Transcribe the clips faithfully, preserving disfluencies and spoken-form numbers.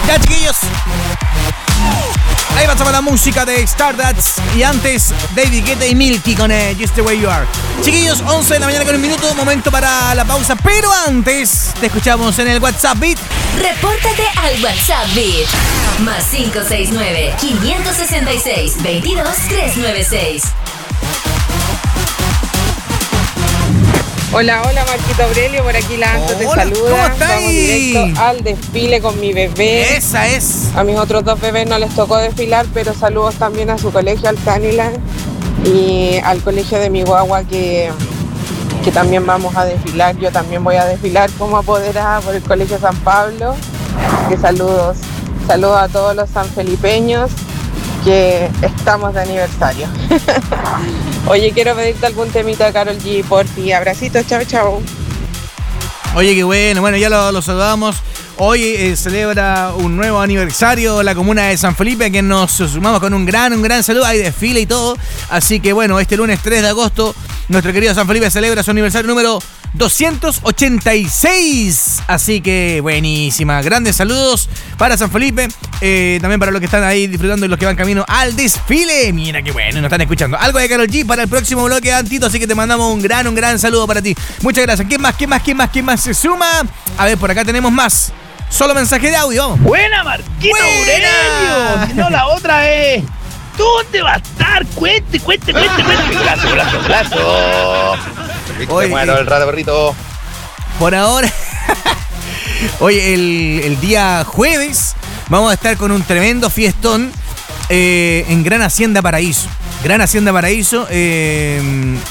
Ya, chiquillos. Ahí pasamos la música de Stardust y antes David Guetta y Milky con eh, Just the Way You Are. Chiquillos, once de la mañana con un minuto, momento para la pausa, pero antes te escuchamos en el WhatsApp Beat. Repórtate al WhatsApp Beat. Más cinco seis nueve, cinco seis seis, veintidós, trescientos noventa y seis. Hola, hola Marquito Aurelio, por aquí la Anto te saluda. ¿Cómo estás? Vamos directo al desfile con mi bebé. Esa es. A mis otros dos bebés no les tocó desfilar, pero saludos también a su colegio, al Caniland, y al colegio de mi guagua que, que también vamos a desfilar. Yo también voy a desfilar como apoderada por el Colegio San Pablo. Que saludos, saludos a todos los sanfelipeños que estamos de aniversario. Oye, quiero pedirte algún temita de Karol G por ti. Abracitos, chao, chao. Oye, qué bueno. Bueno, ya lo, lo saludamos. Hoy eh, celebra un nuevo aniversario la comuna de San Felipe, a quien nos sumamos con un gran, un gran saludo. Hay desfile y todo. Así que bueno, este lunes tres de agosto, nuestro querido San Felipe celebra su aniversario número doscientos ochenta y seis. Así que buenísima. Grandes saludos para San Felipe. Eh, también para los que están ahí disfrutando y los que van camino al desfile. Mira qué bueno, nos están escuchando. Algo de Karol G para el próximo bloque, Antito. Así que te mandamos un gran, un gran saludo para ti. Muchas gracias. ¿Quién más? ¿Quién más? ¿Quién más? ¿Quién más se suma? A ver, por acá tenemos más. Solo mensaje de audio. Buena, Marquito Aurelio. Si no, la otra es: ¿dónde va a estar? Cuente, cuente, cuente, cuente. Plazo, plazo, plazo. Oye, bueno, el rato, perrito. Por ahora. Oye, el, el día jueves vamos a estar con un tremendo fiestón eh, en Gran Hacienda Paraíso. Gran Hacienda Paraíso. Eh,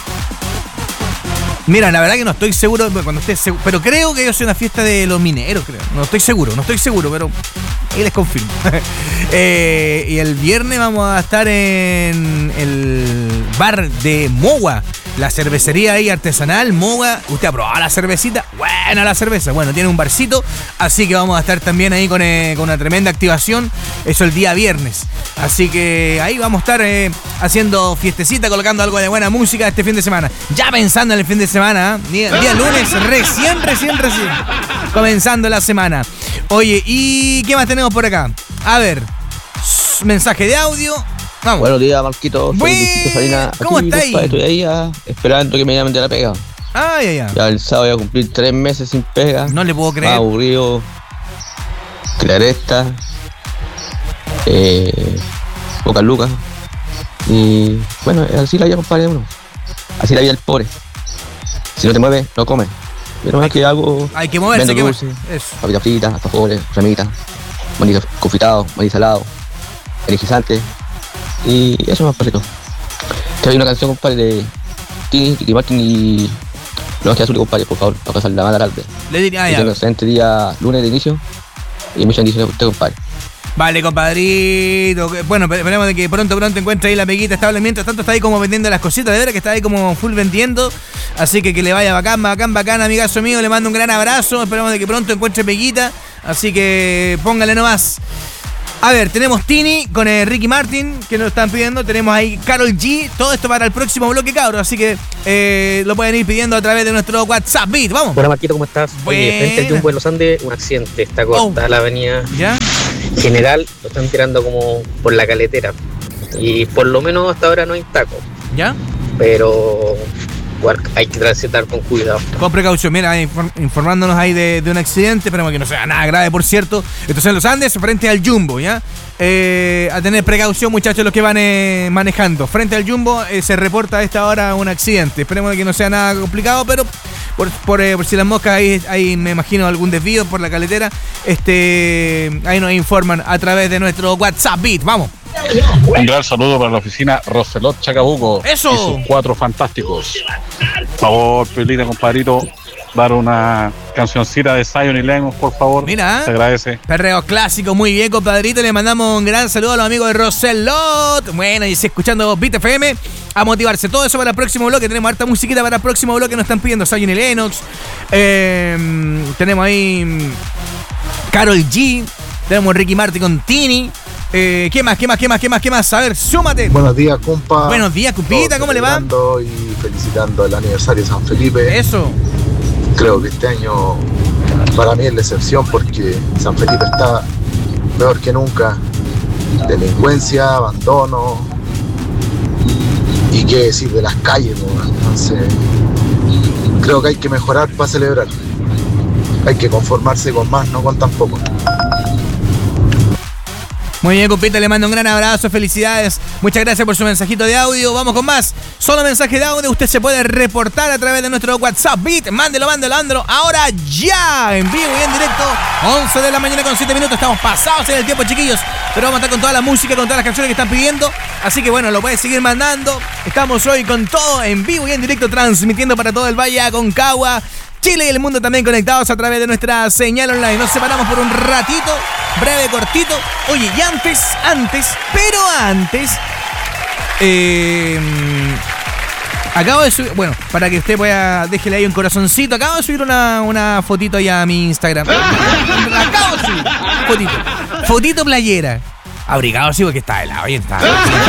Mira, la verdad que no estoy seguro, cuando esté seguro, pero creo que es una fiesta de los mineros, creo. No estoy seguro, no estoy seguro, pero ahí les confirmo. eh, y el viernes vamos a estar en el bar de Mogua, la cervecería ahí artesanal, Mogua. ¿Usted ha probado la cervecita? Buena la cerveza. Bueno, tiene un barcito, así que vamos a estar también ahí con, eh, con una tremenda activación. Eso el día viernes. Así que ahí vamos a estar eh, haciendo fiestecita, colocando algo de buena música este fin de semana. Ya pensando en el fin de semana, ¿eh? día, día lunes, recién, recién, recién. Comenzando la semana. Oye, ¿y qué más tenemos por acá? A ver, mensaje de audio. Vamos. Buenos días, Marquito. Buen... ¿Cómo estás ahí? Estoy ahí ah, esperando que me llamen de la pega. Ay, ay, ay. Ya el sábado voy a cumplir tres meses sin pega. No le puedo creer. Más aburrido. Claresta. Eh, pocas lucas. Y bueno, así la vida, compadre, uno. Así la vida del pobre. Si no te mueves, no comes. Pero más que algo. Hay que moverse, vendo que dulce, eso. papitas fritas, alfajores, ramitas, maní confitado, maní salado, energizante. Y eso más parecido. Que hay una canción, compadre, de Tini, Ricky Martin y Los Ángeles Azules, compadre, por favor, para pasar la mala tarde. Le diría, ah, que ya. tenga un excelente día lunes de inicio y muchas bendiciones a usted, compadre. Vale, compadrito. Bueno, esperemos de que pronto, pronto encuentre ahí la peguita estable. Mientras tanto está ahí como vendiendo las cositas, de verdad que está ahí como full vendiendo. Así que que le vaya bacán, bacán, bacán, amigazo mío. Le mando un gran abrazo. Esperemos de que pronto encuentre peguita. Así que póngale nomás. A ver, tenemos Tini con eh, Ricky Martin, que nos están pidiendo. Tenemos ahí Karol G. Todo esto para el próximo bloque, cabros. Así que eh, lo pueden ir pidiendo a través de nuestro WhatsApp Beat. Vamos. Hola, Marquito, ¿cómo estás? Oye, frente al Jumbo de los Andes, un accidente. Está corta oh. la avenida ¿Ya? General. Lo están tirando como por la caletera. Y por lo menos hasta ahora no hay taco. ¿Ya? Pero igual hay que transitar con cuidado. Con precaución, mira, informándonos ahí de, de un accidente, esperemos que no sea nada grave, por cierto. Entonces en los Andes, frente al Jumbo, ¿ya? Eh, a tener precaución, muchachos, los que van eh, manejando. Frente al Jumbo eh, se reporta a esta hora un accidente. Esperemos que no sea nada complicado, pero por, por, eh, por si las moscas hay, hay, me imagino, algún desvío por la caletera, este, ahí nos informan a través de nuestro WhatsApp Beat. Vamos. Un gran saludo para la oficina Roselot Chacabuco. ¡Eso! Y sus cuatro fantásticos. Por favor, Pelita, compadrito, dar una cancioncita de Zion y Lennox, por favor. Mira, se agradece. Perreo clásico, muy bien, compadrito. Le mandamos un gran saludo a los amigos de Roselot. Bueno, y si escuchando Beat F M, a motivarse. Todo eso para el próximo bloque. Tenemos harta musiquita para el próximo bloque. Nos están pidiendo Zion y Lennox. Eh, tenemos ahí Karol G. Tenemos Ricky Martin con Tini. Eh, ¿Qué más? ¿Qué más? ¿Qué más? ¿Qué más? ¿Qué más? A ver, súmate. Buenos días, compa. Buenos días, compita, ¿cómo le va? Y felicitando el aniversario de San Felipe. Eso. Creo que este año para mí es la excepción porque San Felipe está peor que nunca. Delincuencia, abandono. Y qué decir de las calles, ¿no? Entonces, creo que hay que mejorar para celebrar. Hay que conformarse con más, no con tan poco. Muy bien, compita, le mando un gran abrazo, felicidades. Muchas gracias por su mensajito de audio. Vamos con más. Solo mensaje de audio. Usted se puede reportar a través de nuestro WhatsApp Beat. Mándelo, mándelo, mándelo. Ahora ya, en vivo y en directo. once de la mañana con siete minutos. Estamos pasados en el tiempo, chiquillos. Pero vamos a estar con toda la música, con todas las canciones que están pidiendo. Así que bueno, lo puedes seguir mandando. Estamos hoy con todo en vivo y en directo, transmitiendo para todo el Valle Aconcagua, Chile y el mundo, también conectados a través de nuestra señal online. Nos separamos por un ratito, breve, cortito. Oye, y antes, antes, pero antes, eh, acabo de subir, bueno, para que usted pueda, déjele ahí un corazoncito. Acabo de subir una, una fotito ya a mi Instagram. Acabo de subir, fotito, fotito playera. Abrigado sí, porque está helado, bien está.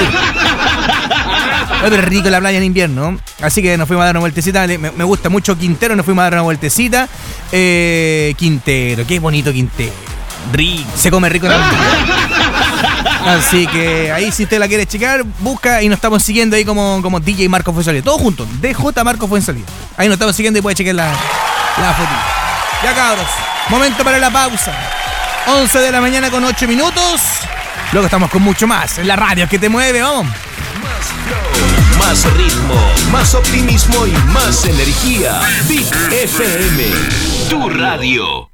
Pero rico la playa en invierno. Así que nos fuimos a dar una vueltecita. Me, me gusta mucho Quintero, nos fuimos a dar una vueltecita. Eh, Quintero, qué bonito Quintero. Rico, se come rico en la playa. Así que ahí, si usted la quiere checar, busca y nos estamos siguiendo ahí como, como D J Marco Fuenzalía. Todos juntos, D J Marco Fuenzalía. Ahí nos estamos siguiendo y puede chequear la, la fotito. Ya, cabros, momento para la pausa. once de la mañana con ocho minutos. Luego estamos con mucho más en la radio que te mueve, vamos. Más ritmo, más optimismo y más energía. Big F M, tu radio.